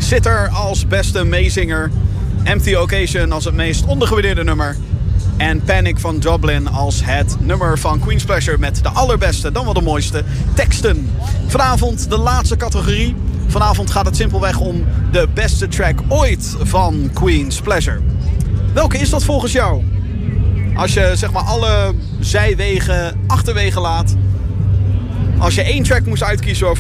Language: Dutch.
Sitter als beste meezinger. Empty Occasion als het meest ondergewaardeerde nummer. En Panic van Dublin als het nummer van Queen's Pleasure met de allerbeste, dan wel de mooiste, teksten. Vanavond de laatste categorie. Vanavond gaat het simpelweg om de beste track ooit van Queen's Pleasure. Welke is dat volgens jou? Als je zeg maar alle zijwegen achterwege laat. Als je één track moest uitkiezen over